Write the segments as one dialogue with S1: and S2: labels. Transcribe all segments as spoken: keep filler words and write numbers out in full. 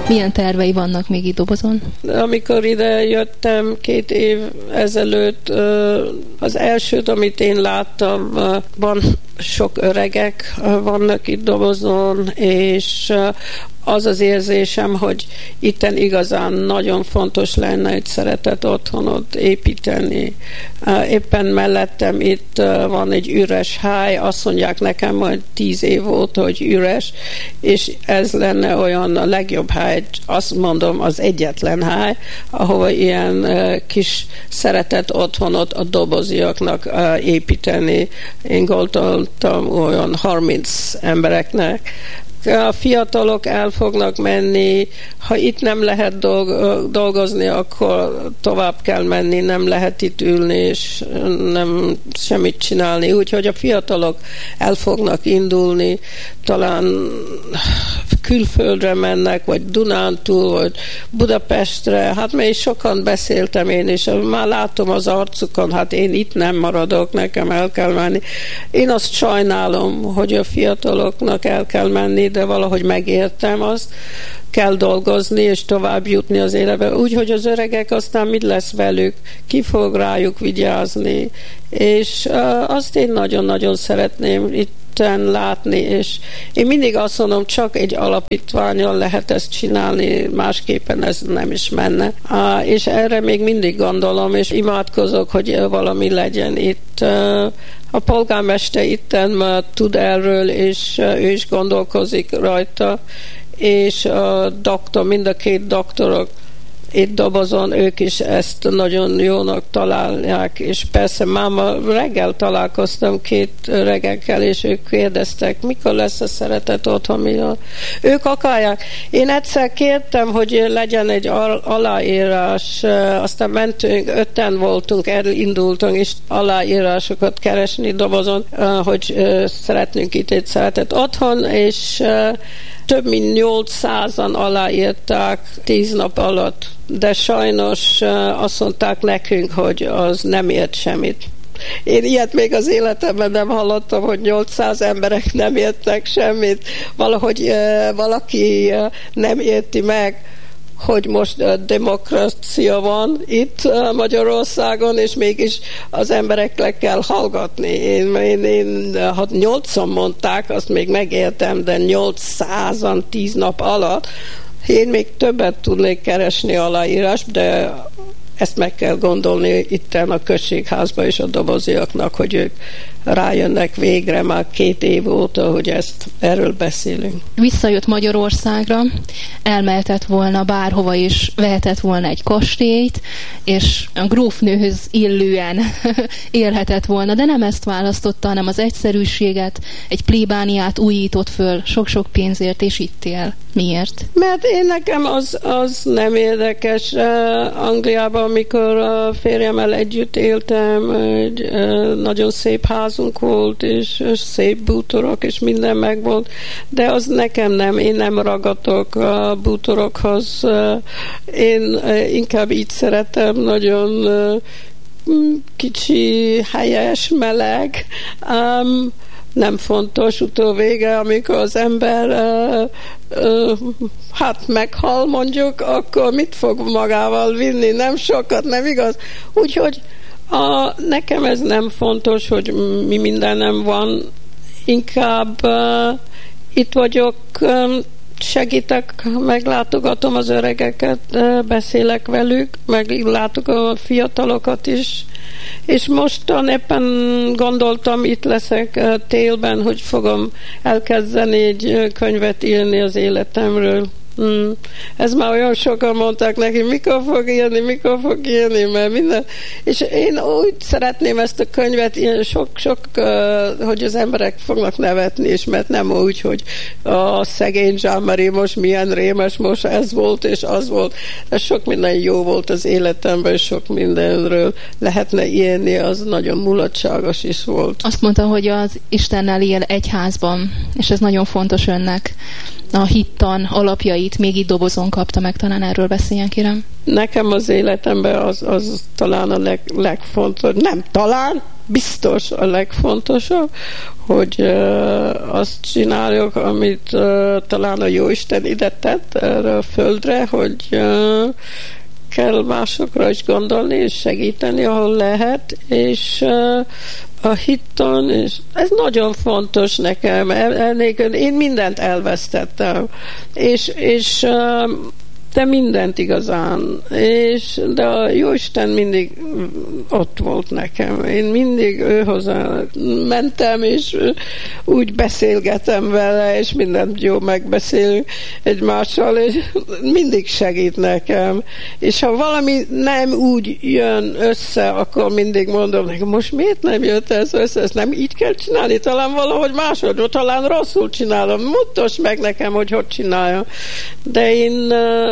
S1: Milyen tervei vannak még itt Dobozon?
S2: Amikor ide jöttem két év ezelőtt, az elsőt, amit én láttam, van sok öregek vannak itt Dobozon, és az az érzésem, hogy itten igazán nagyon fontos lenne egy szeretett otthonot építeni. Éppen mellettem itt van egy üres hely, azt mondják nekem, hogy tíz év óta, hogy üres, és ez lenne olyan a legjobb hely, azt mondom, az egyetlen hely, ahova ilyen kis szeretett otthonot a doboziaknak építeni. Én gondoltam olyan harminc embereknek. A fiatalok el fognak menni, ha itt nem lehet dolgozni, akkor tovább kell menni, nem lehet itt ülni, és nem semmit csinálni. Úgyhogy a fiatalok el fognak indulni, talán külföldre mennek, vagy Dunántúl, vagy Budapestre. Hát még sokan beszéltem én, és már látom az arcukon, hát én itt nem maradok, nekem el kell menni. Én azt sajnálom, hogy a fiataloknak el kell menni, de valahogy megértem azt, kell dolgozni és tovább jutni az életbe. Úgyhogy az öregek aztán mit lesz velük, ki fog rájuk vigyázni, és uh, azt én nagyon-nagyon szeretném itt látni, és én mindig azt mondom, csak egy alapítványon lehet ezt csinálni, másképpen ez nem is menne. Uh, és erre még mindig gondolom, és imádkozok, hogy valami legyen itt. Uh, a polgármester itten tud erről, és uh, ő is gondolkozik rajta, és a doktor, mind a két doktorok itt Dobozon, ők is ezt nagyon jónak találják, és persze máma reggel találkoztam két öregekkel, és ők kérdeztek, mikor lesz a szeretet otthon, mikor. Ők akarják. Én egyszer kértem, hogy legyen egy aláírás, aztán mentünk, öten voltunk, elindultunk, és aláírásokat keresni Dobozon, hogy szeretnénk itt egy szeretet otthon, és több mint nyolcszázan aláírták tíz nap alatt, de sajnos azt mondták nekünk, hogy az nem ért semmit. Én ilyet még az életemben nem hallottam, hogy nyolcszáz emberek nem értek semmit. Valahogy valaki nem érti meg, hogy most demokrácia van itt Magyarországon, és mégis az embereknek kell hallgatni. Én, én, én ha nyolcan mondták, azt még megértem, de nyolcszázan tíz nap alatt. Én még többet tudnék keresni aláírás, de ezt meg kell gondolni itten a községházban és a doboziaknak, hogy ők rájönnek végre már két év óta, hogy ezt erről beszélünk.
S1: Visszajött Magyarországra, elmehetett volna bárhova is, vehetett volna egy kastélyt, és a grófnőhöz illően élhetett volna, de nem ezt választotta, hanem az egyszerűséget, egy plébániát újított föl sok-sok pénzért, és itt él. Miért?
S2: Mert én nekem az, az nem érdekes. Uh, Angliában, amikor a férjemmel együtt éltem, egy uh, nagyon szép házunk volt, és, és szép bútorok, és minden megvolt, de az nekem nem, én nem ragadok a bútorokhoz. Uh, én uh, inkább így szeretem, nagyon uh, kicsi, helyes, meleg, um, nem fontos utóvége, amikor az ember uh, uh, hát meghal mondjuk, akkor mit fog magával vinni? Nem sokat, nem igaz? Úgyhogy a, nekem ez nem fontos, hogy mi mindenem van. Inkább uh, itt vagyok, um, segítek, meglátogatom az öregeket, uh, beszélek velük, meglátogatom a fiatalokat is, és mostan éppen gondoltam, itt leszek télben, hogy fogom elkezdeni egy könyvet írni az életemről. Hmm. Ez már olyan sokan mondták neki, mikor fog írni, mikor fog írni, mert minden. És én úgy szeretném ezt a könyvet, ilyen sok-sok, uh, hogy az emberek fognak nevetni, és mert nem úgy, hogy a szegény Jean-Marie most milyen rémes, most ez volt, és az volt. De sok minden jó volt az életemben, és sok mindenről lehetne írni, az nagyon mulatságos is volt.
S1: Azt mondta, hogy az Istennel él egy házban, és ez nagyon fontos önnek. A hittan alapjait még itt Dobozon kapta meg, talán erről beszéljen, kérem.
S2: Nekem az életemben az, az talán a leg, legfontosabb, nem talán, biztos a legfontosabb, hogy uh, azt csináljuk, amit uh, talán a Jóisten ide tett erre a földre, hogy uh, kell másokra is gondolni, és segíteni, ahol lehet, és uh, a hiton, és ez nagyon fontos nekem. Elnélkül én mindent elvesztettem, és, és uh, de mindent igazán, és de a Jóisten mindig ott volt nekem. Én mindig őhozzá mentem, és úgy beszélgetem vele, és mindent jó megbeszélünk egymással, és mindig segít nekem. És ha valami nem úgy jön össze, akkor mindig mondom nekem, most miért nem jött ez össze? Ezt nem így kell csinálni? Talán valahogy máshogy, talán rosszul csinálom. Mutasd meg nekem, hogy hogy csináljam. De én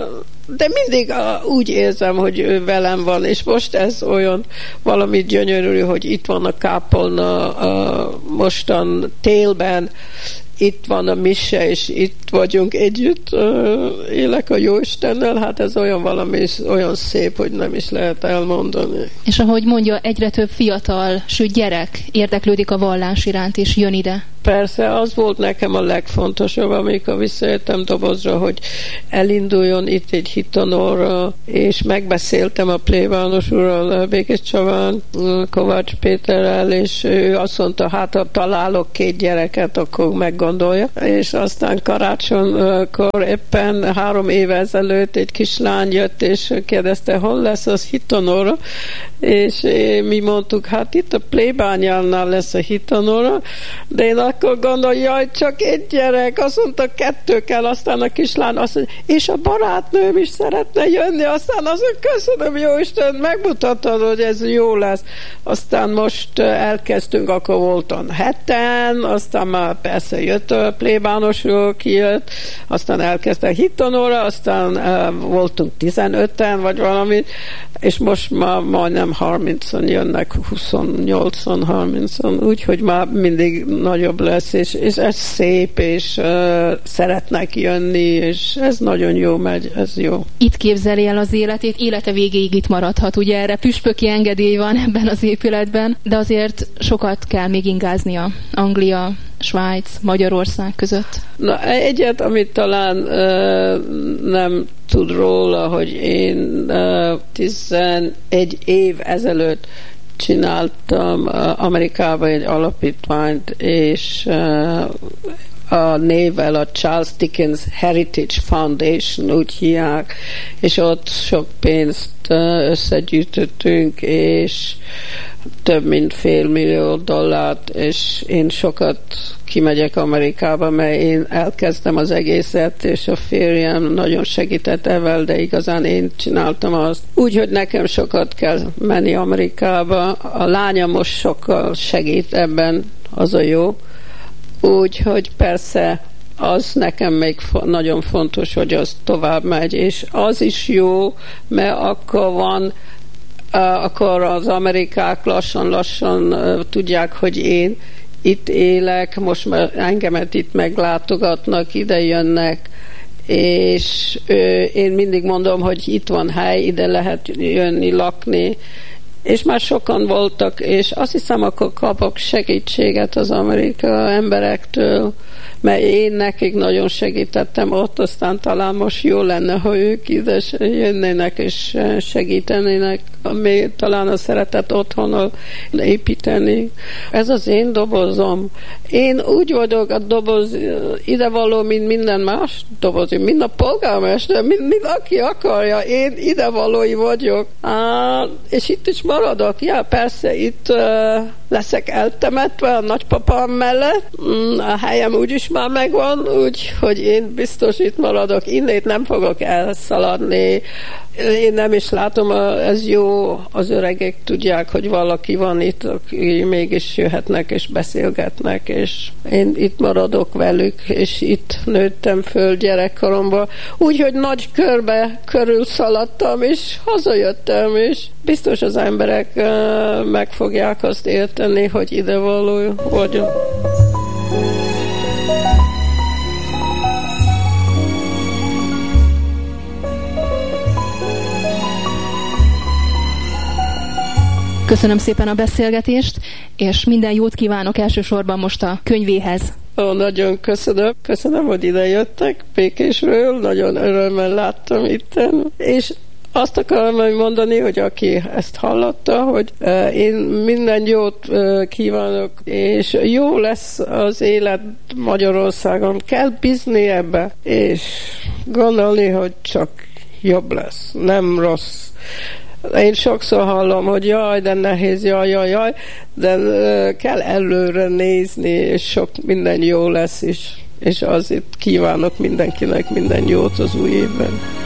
S2: de mindig uh, úgy érzem, hogy ő velem van, és most ez olyan valami gyönyörű, hogy itt van a kápolna uh, mostan télben, itt van a mise, és itt vagyunk együtt, uh, élek a Jóistennel, hát ez olyan valami, olyan szép, hogy nem is lehet elmondani.
S1: És ahogy mondja, egyre több fiatal, sőt gyerek érdeklődik a vallás iránt, és jön ide.
S2: Persze, az volt nekem a legfontosabb, amikor visszajöttem Dobozra, hogy elinduljon itt egy hitanóra, és megbeszéltem a plébános úrral, Békés Csabán, Kovács Péterrel, és ő azt mondta, hát ha találok két gyereket, akkor meggondolja. És aztán karácsonykor éppen három éve ezelőtt egy kislány jött, és kérdezte, hol lesz az hitanóra, és mi mondtuk, hát itt a plébányánál lesz a hitanóra, de én akkor gondolom, jaj, csak egy gyerek, azt mondta, kettő kell, aztán a kislány azt mondja, és a barátnőm is szeretne jönni, aztán azt mondja, köszönöm, Jóisten, megmutattad, hogy ez jó lesz. Aztán most elkezdtünk, akkor voltam heten, aztán már persze jött a plébánosról, kijött, aztán elkezdtek hitanóra, aztán uh, voltunk tizenöten, vagy valami, és most már majdnem harmincan jönnek, huszonnyolcan, harmincan, úgyhogy már mindig nagyobb lesz, és, és ez szép, és uh, szeretnek jönni, és ez nagyon jó megy, ez jó.
S1: Itt képzeli el az életét, élete végéig itt maradhat, ugye erre püspöki engedély van ebben az épületben, de azért sokat kell még ingáznia Anglia, Svájc, Magyarország között.
S2: Na, egyet, amit talán uh, nem tud róla, hogy én uh, tizenegy év ezelőtt csináltam uh, Amerikában egy alapítványt, és uh, a névvel a Charles Dickens Heritage Foundation, úgy hívják, és ott sok pénzt uh, összegyűjtöttünk, és több mint fél millió dollárt, és én sokat kimegyek Amerikába, mert én elkezdtem az egészet, és a férjem nagyon segített evel, de igazán én csináltam azt. Úgyhogy nekem sokat kell menni Amerikába. A lányom most sokkal segít ebben, az a jó. Úgyhogy persze az nekem még fo- nagyon fontos, hogy az tovább megy, és az is jó, mert akkor van Uh, akkor az amerikák lassan-lassan uh, tudják, hogy én itt élek, most már engemet itt meglátogatnak, ide jönnek, és uh, én mindig mondom, hogy itt van hely, ide lehet jönni, lakni, és már sokan voltak, és azt hiszem, akkor kapok segítséget az amerikai emberektől, mert én nekik nagyon segítettem ott, aztán talán most jó lenne, ha ők ide jönnének és segítenének, ami talán a szeretet otthonol építeni. Ez az én dobozom. Én úgy vagyok a doboz idevaló, mint minden más doboz, mint a polgármester, mint, mint aki akarja. Én idevalói vagyok. Á, és itt is maradok. Ja, persze, itt uh, leszek eltemetve a nagypapám mellett. Mm, a helyem úgyis már megvan, úgyhogy én biztos itt maradok. Innét nem fogok elszaladni. Én nem is látom, ez jó, az öregek tudják, hogy valaki van itt, akik mégis jöhetnek és beszélgetnek, és én itt maradok velük, és itt nőttem föl gyerekkoromban. Úgyhogy nagy körbe körül szaladtam, és hazajöttem, és biztos az emberek uh, meg fogják azt érteni, hogy idevaló vagyok.
S1: Köszönöm szépen a beszélgetést, és minden jót kívánok elsősorban most a könyvéhez.
S2: Ó, nagyon köszönöm. Köszönöm, hogy ide jöttek Békésről. Nagyon örömmel láttam itten. És azt akarom mondani, hogy aki ezt hallotta, hogy uh, én minden jót uh, kívánok, és jó lesz az élet Magyarországon. Kell bízni ebbe, és gondolni, hogy csak jobb lesz, nem rossz. Én sokszor hallom, hogy jaj, de nehéz, jaj, jaj, jaj, de uh, kell előre nézni, és sok minden jó lesz is. És azért kívánok mindenkinek minden jót az új évben.